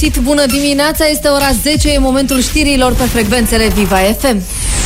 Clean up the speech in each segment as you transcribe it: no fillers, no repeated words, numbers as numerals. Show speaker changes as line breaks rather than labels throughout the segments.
Bună dimineața, este ora 10, e momentul știrilor pe frecvențele Viva FM.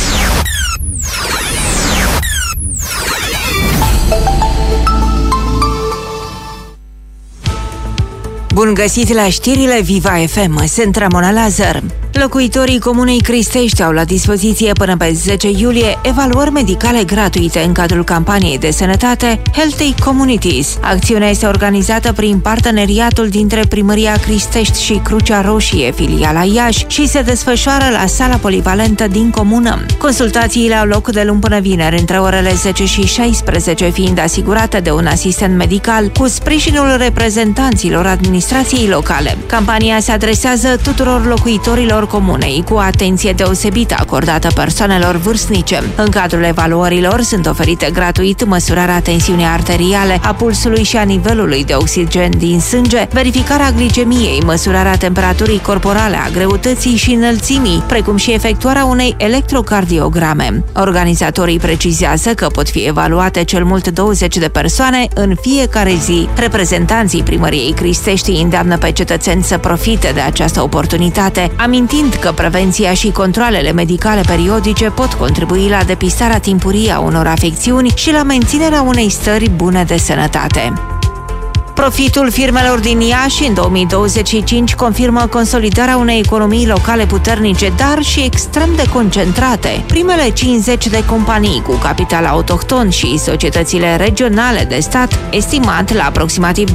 Bun găsit la știrile Viva FM, sunt Ramona Lazar. Locuitorii comunei Cristești au la dispoziție până pe 10 iulie evaluări medicale gratuite în cadrul campaniei de sănătate Healthy Communities. Acțiunea este organizată prin parteneriatul dintre Primăria Cristești și Crucea Roșie, filiala Iași, și se desfășoară la sala polivalentă din comună. Consultațiile au loc de luni până vineri, între orele 10 și 16, fiind asigurate de un asistent medical cu sprijinul reprezentanților administrației locale. Campania se adresează tuturor locuitorilor comunei, cu atenție deosebită acordată persoanelor vârstnice. În cadrul evaluărilor sunt oferite gratuit măsurarea tensiunii arteriale, a pulsului și a nivelului de oxigen din sânge, verificarea glicemiei, măsurarea temperaturii corporale, a greutății și înălțimii, precum și efectuarea unei electrocardiograme. Organizatorii precizează că pot fi evaluate cel mult 20 de persoane în fiecare zi. Reprezentanții Primăriei Cristești îndeamnă pe cetățeni să profite de această oportunitate, amintind că prevenția și controalele medicale periodice pot contribui la depistarea timpurie a unor afecțiuni și la menținerea unei stări bune de sănătate. Profitul firmelor din Iași în 2025 confirmă consolidarea unei economii locale puternice, dar și extrem de concentrate. Primele 50 de companii cu capital autohton și societățile regionale de stat, estimat la aproximativ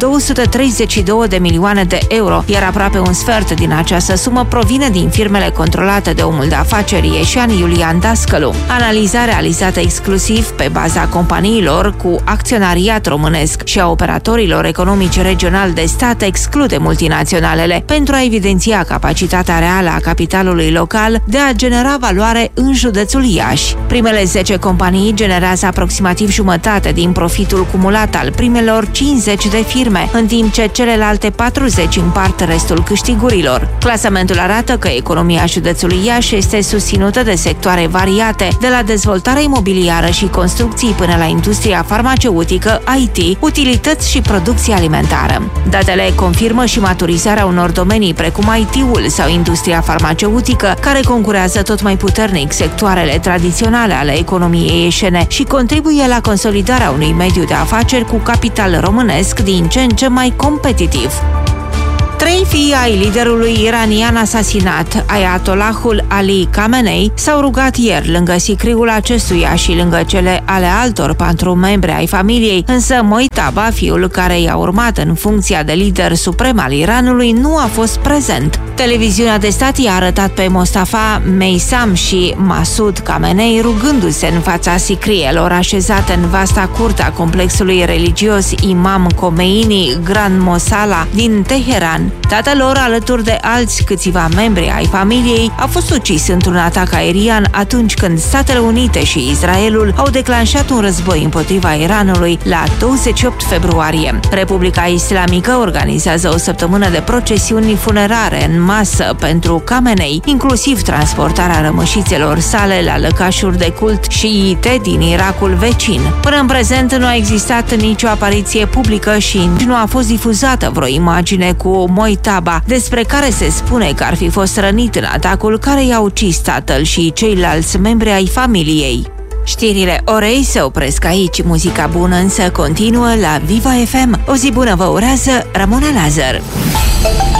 232 de milioane de euro, iar aproape un sfert din această sumă provine din firmele controlate de omul de afaceri ieșean Iulian Dascălu. Analiza realizată exclusiv pe baza companiilor cu acționariat românesc și a operatorilor economici regional de stat exclude multinaționalele pentru a evidenția capacitatea reală a capitalului local de a genera valoare în județul Iași. Primele 10 companii generează aproximativ jumătate din profitul cumulat al primelor 50 de firme, în timp ce celelalte 40 împart restul câștigurilor. Clasamentul arată că economia județului Iași este susținută de sectoare variate, de la dezvoltarea imobiliară și construcții până la industria farmaceutică, IT, utilități și producție alimentară. Datele confirmă și maturizarea unor domenii precum IT-ul sau industria farmaceutică, care concurează tot mai puternic sectoarele tradiționale ale economiei ieșene și contribuie la consolidarea unui mediu de afaceri cu capital românesc din ce în ce mai competitiv. 3 fii ai liderului iranian asasinat, Ayatollahul Ali Khamenei, s-au rugat ieri lângă sicriul acestuia și lângă cele ale altor 4 membri ai familiei, însă Mojtaba, fiul care i-a urmat în funcția de lider suprem al Iranului, nu a fost prezent. Televiziunea de stat i-a arătat pe Mostafa Meisam și Masud Khamenei rugându-se în fața sicrielor așezate în vasta curte a complexului religios Imam Khomeini Grand Mosala din Teheran. Tatăl lor, alături de alți câțiva membri ai familiei, a fost ucis într-un atac aerian atunci când Statele Unite și Israelul au declanșat un război împotriva Iranului la 28 februarie. Republica Islamică organizează o săptămână de procesiuni funerare în masă pentru Khamenei, inclusiv transportarea rămășițelor sale la lăcașuri de cult șiite din Irakul vecin. Până în prezent nu a existat nicio apariție publică și nu a fost difuzată vreo imagine cu Mojtaba, despre care se spune că ar fi fost rănit în atacul care i-a ucis tatăl și ceilalți membri ai familiei. Știrile orei se opresc aici, muzica bună însă continuă la Viva FM. O zi bună vă urează Ramona Lazar.